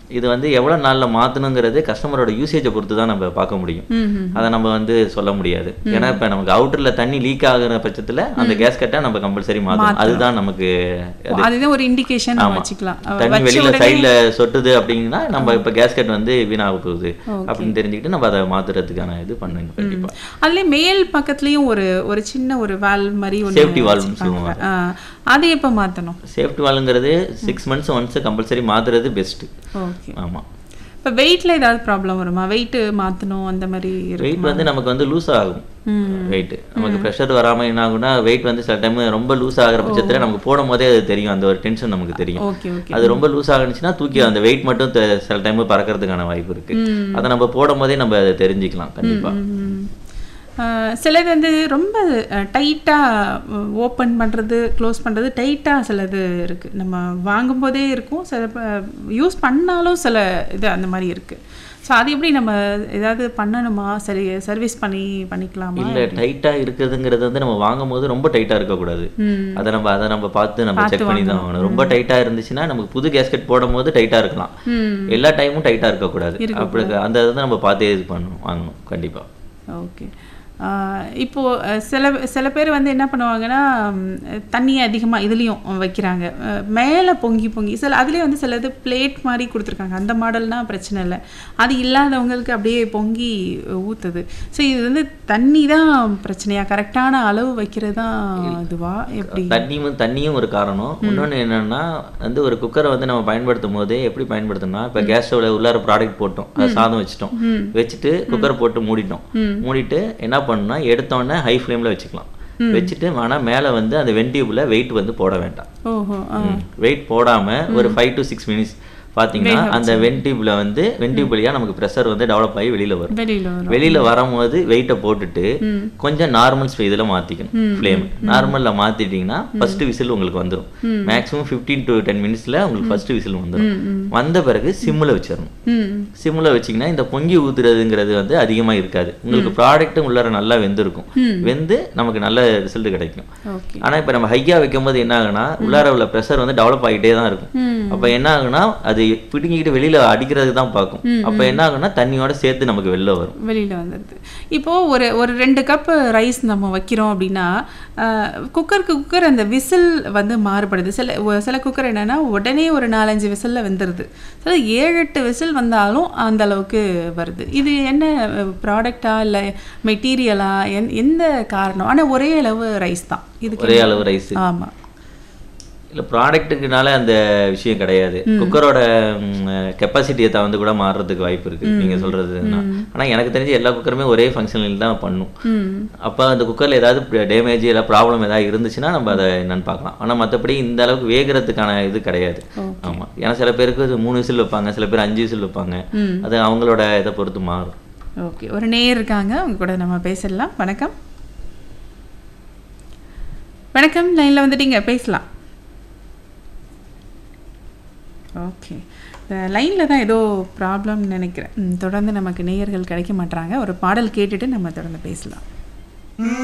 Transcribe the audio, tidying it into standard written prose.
இது வந்து எவ்வளோ நாளில் மாற்றணுங்கிறது கஸ்டமரோட யூசேஜை பொறுத்து தான் நம்ம பார்க்க முடியும். அதை நம்ம வந்து சொல்ல முடியாது. ஏன்னா இப்போ நமக்கு அவுட்டரில் தண்ணி லீக் ஆகுற பட்சத்தில் அந்த கேஸ்கெட்டை நம்ம கம்பல்சரி மாற்றணும். அதுதான் நமக்கு அதுதான் ஒரு இண்டிகேஷன் வச்சுக்கலாம். தண்ணி வெளியில் சைடில் சொட்டுது அப்படின்னா நம்ம இப்போ கேஸ்கெட் வந்து வீணாக போகுது அப்படின்னு தெரிஞ்சுக்கிட்டு நம்ம அதை மாற்றுறதுக்கான இது பண்ணுங்க கண்டிப்பாக. அதுலேயே மேல் பக்கத்துலேயும் ஒரு சின்ன ஒரு வால்வ் மாதிரி சேஃப்டி வால்வ்னு சொல்லுவாங்க. அது எப்போ மாற்றணும்? சேஃப்டி வால்வ்ங்கிறது 6 months ஒன்ஸ் கம்பல்சரி மாற்றுறது பெஸ்ட்டு. ஓகே. ஆமாம். இப்போ வெயிட்டில் ஏதாவது ப்ராப்ளம் வருமா? வெயிட்டு மாற்றணும் அந்த மாதிரி? வெயிட் வந்து நமக்கு வந்து லூஸ் ஆகும். வெயிட் நமக்கு ப்ரெஷர் வராமல் என்ன ஆகும்னா வெயிட் வந்து சில டைம் ரொம்ப லூஸ் ஆகிற பட்சத்தில் நமக்கு போடும் போதே அது தெரியும். அந்த ஒரு டென்ஷன் நமக்கு தெரியும். அது ரொம்ப லூஸ் ஆகிடுச்சுன்னா தூக்கி அந்த வெயிட் மட்டும் சில டைம் பறக்கிறதுக்கான வாய்ப்பு இருக்குது. அதை நம்ம போடும் போதே நம்ம அதை தெரிஞ்சுக்கலாம் கண்டிப்பாக. சிலது வந்து ரொம்ப டைட்டாக ஓப்பன் பண்ணுறது க்ளோஸ் பண்ணுறது டைட்டாக சிலது இருக்குது. நம்ம வாங்கும்போதே இருக்கும், சில யூஸ் பண்ணாலும் சில இது அந்த மாதிரி இருக்குது. ஸோ அது எப்படி நம்ம ஏதாவது பண்ணணுமா? சரி சர்வீஸ் பண்ணிக்கலாமா? இல்லை, டைட்டாக இருக்கிறதுங்கிறது வந்து நம்ம வாங்கும் போது ரொம்ப டைட்டாக இருக்கக்கூடாது. அதை நம்ம பார்த்து நம்ம செக் பண்ணி தான் வாங்கணும். ரொம்ப டைட்டாக இருந்துச்சுன்னா நமக்கு புது கேஸ்கெட் போடும் போது டைட்டாக இருக்கலாம், எல்லா டைமும் டைட்டாக இருக்கக்கூடாது. அப்படி அந்த இதை தான் நம்ம பார்த்து இது வாங்கணும் கண்டிப்பாக. ஓகே. இப்போது சில பேர் வந்து என்ன பண்ணுவாங்கன்னா தண்ணியை அதிகமாக இதுலேயும் வைக்கிறாங்க, மேலே பொங்கி அதுலேயே வந்து சிலது பிளேட் மாதிரி கொடுத்துருக்காங்க. அந்த மாடல்னால் பிரச்சனை இல்லை. அது இல்லாதவங்களுக்கு அப்படியே பொங்கி ஊற்றுது. ஸோ இது வந்து தண்ணி தான் பிரச்சனையா? கரெக்டான அளவு வைக்கிறது தான் இதுவா எப்படி? தண்ணியும் ஒரு காரணம். இன்னொன்று என்னென்னா வந்து ஒரு குக்கரை வந்து நம்ம பயன்படுத்தும் போதே எப்படி பயன்படுத்தணும்னா, இப்போ கேஸ் ஸ்டவ்வில் உள்ளார ப்ராடக்ட் போட்டோம், அதை சாதம் வச்சுட்டு குக்கரை போட்டு மூடிட்டு என்ன பண்ணா எடுத்தோடனே ஹை ஃப்ளேமில் வச்சுக்கலாம். வச்சுட்டு ஆனால் மேலே வந்து அந்த வென்டியூபில் வெயிட் வந்து போட வேண்டாம். வெயிட் போடாமல் ஒரு 5 to 6 minutes பார்த்தீங்கன்னா அந்த வென்டியூபிளியாக நமக்கு ப்ரெஷர் வந்து டெவலப் ஆகி வெளியில் வரும்போது வெயிட்டை போட்டுட்டு கொஞ்சம் நார்மல் ஸ்பீடில் மாற்றிக்கணும். ஃப்ளேம் நார்மலில் மாற்றிட்டிங்கன்னா ஃபர்ஸ்ட் விசில் உங்களுக்கு வந்துடும். மேக்ஸிமம் 15 to 10 minutesல உங்களுக்கு ஃபர்ஸ்ட் விசில் வந்துடும். வந்த பிறகு சிம்மில் வச்சிடணும். சிம்மில் வச்சிங்கன்னா இந்த பொங்கி ஊற்றுறதுங்கிறது வந்து அதிகமாக இருக்காது. உங்களுக்கு ப்ராடக்ட்டும் உள்ளார நல்லா வெந்து நமக்கு நல்ல ரிசல்ட் கிடைக்கும். ஆனால் இப்போ நம்ம ஹையாக வைக்கும் போது என்ன ஆகுனா உள்ளார உள்ள ப்ரெஷர் வந்து டெவலப் ஆகிட்டே தான் இருக்கும். அப்போ என்ன ஆகுனா அது பிடுங்கிட்டு வெளியில அடிக்கிறதுக்கு தான் பார்க்கும். அப்போ என்ன ஆகுனா தண்ணியோட சேர்த்து நமக்கு வெளியில வந்துடுது. இப்போ ஒரு 2 கப் ரைஸ் நம்ம வைக்கிறோம் அப்படின்னா குக்கர் அந்த விசில் வந்து மாறுபடுது. சில குக்கர் என்னன்னா உடனே ஒரு 4-5 விசில்ல வெந்துடுது. 7-8 விசில் வந்தாலும் அந்த அளவுக்கு வருது. இது என்ன ப்ராடக்டா இல்லை மெட்டீரியலா, எந்த காரணம்? ஆனால் ஒரே அளவு ரைஸ் தான் இதுக்கு. ஒரே அளவு ரைஸ். ஆமாம். இல்லை, ப்ராடக்ட்டுக்குனால அந்த விஷயம் கிடையாது. குக்கரோட கெப்பாசிட்டியை தகுந்து கூட மாறுறதுக்கு வாய்ப்பு இருக்குது நீங்கள் சொல்கிறதுனா. ஆனால் எனக்கு தெரிஞ்சு எல்லா குக்கருமே ஒரே ஃபங்க்ஷனில் தான் பண்ணும். அப்போ அந்த குக்கரில் ஏதாவது டேமேஜ் இல்லை ப்ராப்ளம் ஏதாவது இருந்துச்சுன்னா நம்ம அதை என்னென்னு பார்க்கலாம். ஆனால் மற்றபடி இந்த அளவுக்கு வேகிறதுக்கான இது கிடையாது. ஆமாம். ஏன்னா சில பேருக்கு 3 விசில் வைப்பாங்க, சில பேர் 5 விசில் வைப்பாங்க. அது அவங்களோட இதை பொறுத்து மாறும். ஓகே. ஒரு நேயர் இருக்காங்க, அவங்க கூட நம்ம பேசலாம். வணக்கம். லைனில் வந்துட்டீங்க, பேசலாம். ஓகே. லைனில் தான் ஏதோ ப்ராப்ளம்னு நினைக்கிறேன். தொடர்ந்து நமக்கு நேயர்கள் கிடைக்க மாட்டாங்க. ஒரு பாடல் கேட்டுட்டு நம்ம தொடர்ந்து பேசலாம்.